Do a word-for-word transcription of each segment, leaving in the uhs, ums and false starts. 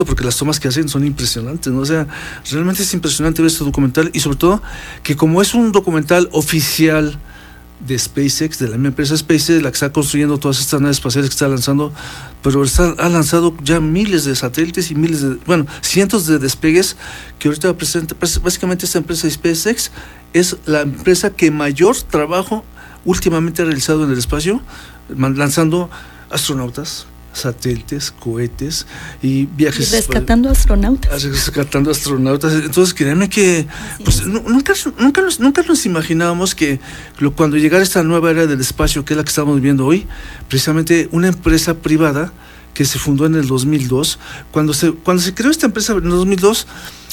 porque las tomas que hacen son impresionantes, ¿no? O sea, realmente es impresionante ver este documental y sobre todo que como es un documental oficial de SpaceX, de la misma empresa SpaceX, la que está construyendo todas estas naves espaciales que está lanzando, pero está, ha lanzado ya miles de satélites y miles de, bueno, cientos de despegues que ahorita presenta. Básicamente esta empresa de SpaceX es la empresa que mayor trabajo últimamente ha realizado en el espacio, lanzando astronautas, satélites, cohetes y viajes. Y rescatando astronautas. Rescatando astronautas. Entonces, créanme que pues, nunca, nunca, nos, nunca nos imaginábamos que lo, cuando llegara esta nueva era del espacio, que es la que estamos viviendo hoy, precisamente una empresa privada que se fundó en el dos mil dos, cuando se, cuando se creó esta empresa en el dos mil dos,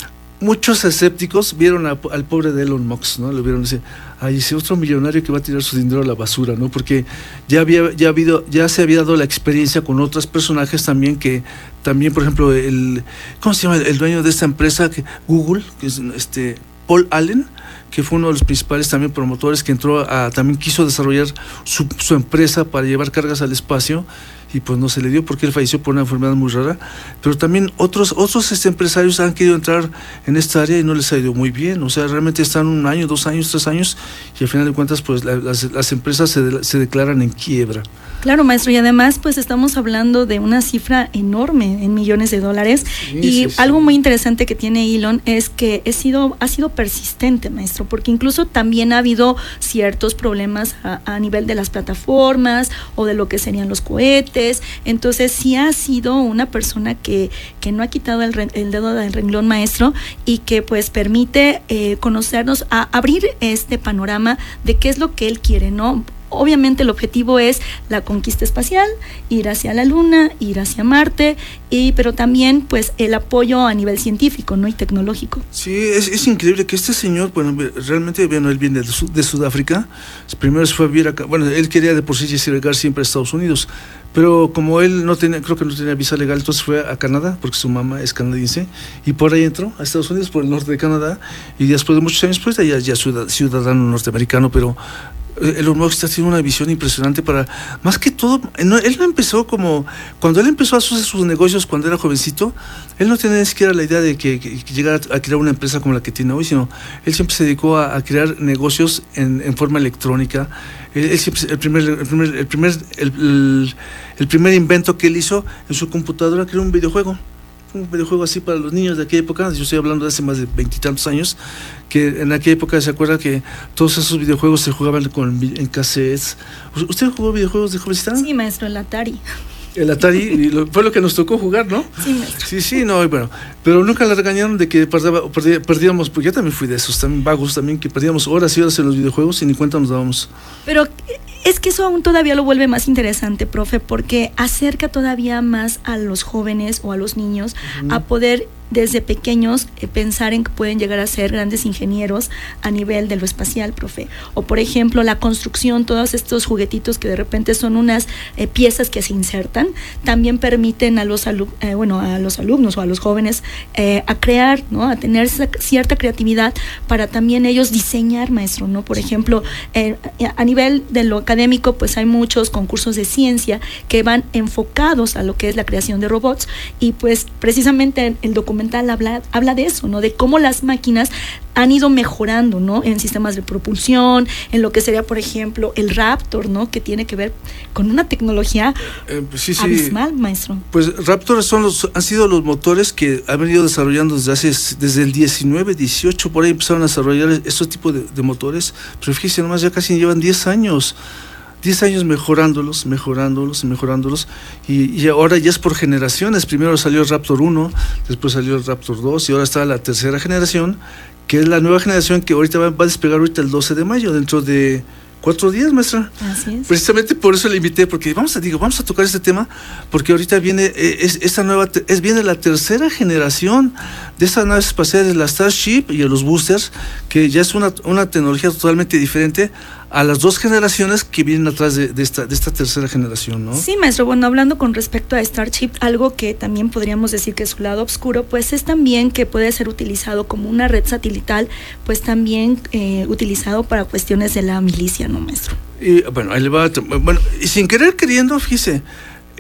muchos escépticos vieron a, al pobre de Elon Musk, ¿no? Le vieron decir, ay, ese otro millonario que va a tirar su dinero a la basura, ¿no? Porque ya había, ya habido, ya se había dado la experiencia con otros personajes también que, también, por ejemplo, el, ¿cómo se llama? El dueño de esta empresa, que, Google, que es este Paul Allen, que fue uno de los principales también promotores, que entró a, también quiso desarrollar su, su empresa para llevar cargas al espacio, y pues no se le dio porque él falleció por una enfermedad muy rara, pero también otros otros este, empresarios han querido entrar en esta área y no les ha ido muy bien, o sea, realmente están un año, dos años, tres años, y al final de cuentas pues la, las, las empresas se, de, se declaran en quiebra. Claro, maestro, y además pues estamos hablando de una cifra enorme en millones de dólares, sí, y sí, sí. Algo muy interesante que tiene Elon es que he sido, ha sido persistente, maestro, porque incluso también ha habido ciertos problemas a, a nivel de las plataformas o de lo que serían los cohetes. Entonces sí ha sido una persona que, que no ha quitado el, re, el dedo del renglón, maestro, y que pues permite eh, conocernos, a abrir este panorama de qué es lo que él quiere, ¿no? Obviamente el objetivo es la conquista espacial, ir hacia la Luna, ir hacia Marte, y pero también pues el apoyo a nivel científico, ¿no? Y tecnológico. Sí, es, es increíble que este señor, bueno, realmente, bueno, él viene de, de Sudáfrica, primero se fue a vivir acá, bueno, él quería de por sí llegar siempre a Estados Unidos, pero como él no tenía, creo que no tenía visa legal, entonces fue a Canadá, porque su mamá es canadiense, y por ahí entró a Estados Unidos, por el norte de Canadá, y después de muchos años, pues ya, ya ciudadano norteamericano, pero Elon Musk está haciendo una visión impresionante para, más que todo, no, él no empezó como, cuando él empezó a hacer sus negocios cuando era jovencito, él no tenía ni siquiera la idea de que, que, que llegara a crear una empresa como la que tiene hoy, sino él siempre se dedicó a, a crear negocios en, en forma electrónica. Él, él siempre, el primer, el primer, el primer, el, el, el primer invento que él hizo en su computadora creó un videojuego. Un videojuego así para los niños de aquella época, yo estoy hablando de hace más de veintitantos años, que en aquella época se acuerda que todos esos videojuegos se jugaban con, en cassettes. ¿Usted jugó videojuegos de jovencita? Sí, maestro, el Atari. El Atari, y lo, fue lo que nos tocó jugar, ¿no? Sí, maestro. Sí, sí, no, bueno, pero nunca la regañaron de que perdaba, perdí, perdíamos, porque yo también fui de esos, también vagos, también que perdíamos horas y horas en los videojuegos y ni cuenta nos dábamos. Pero es que eso aún todavía lo vuelve más interesante, profe, porque acerca todavía más a los jóvenes o a los niños uh-huh. a poder desde pequeños eh, pensar en que pueden llegar a ser grandes ingenieros a nivel de lo espacial, profe. O por ejemplo, la construcción, todos estos juguetitos que de repente son unas eh, piezas que se insertan, también permiten a los, alu- eh, bueno, a los alumnos o a los jóvenes eh, a crear, ¿no? A tener esa cierta creatividad para también ellos diseñar, maestro, ¿no? Por ejemplo, eh, a nivel de lo académico, pues hay muchos concursos de ciencia que van enfocados a lo que es la creación de robots, y pues precisamente el documento Habla, habla de eso, ¿no? De cómo las máquinas han ido mejorando, ¿no? En sistemas de propulsión, en lo que sería, por ejemplo, el Raptor, ¿no? Que tiene que ver con una tecnología eh, pues sí, sí. abismal, maestro. Pues Raptor son los, han sido los motores que han venido desarrollando desde hace, desde el diecinueve, dieciocho, por ahí empezaron a desarrollar estos tipos de, de motores, pero fíjense, nomás ya casi llevan diez años. diez años mejorándolos, mejorándolos, mejorándolos, y, y ahora ya es por generaciones. Primero salió el Raptor uno, después salió el Raptor dos, y ahora está la tercera generación, que es la nueva generación que ahorita va, va a despegar ahorita el doce de mayo, dentro de cuatro días, maestra. Así es. Precisamente por eso le invité, porque vamos a, digo, vamos a tocar este tema, porque ahorita viene eh, es, esta nueva, es, viene la tercera generación de estas naves espaciales, la Starship y los boosters, que ya es una, una tecnología totalmente diferente a las dos generaciones que vienen atrás de, de, esta, de esta tercera generación, ¿no? Sí, maestro, bueno, hablando con respecto a Starship, algo que también podríamos decir que es su lado oscuro, pues es también que puede ser utilizado como una red satelital, pues también eh, utilizado para cuestiones de la milicia, ¿no, maestro? Y bueno, ahí le va, bueno, y sin querer queriendo, fíjese,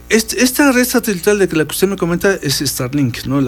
este, esta red satelital de que la que usted me comenta es Starlink, ¿no?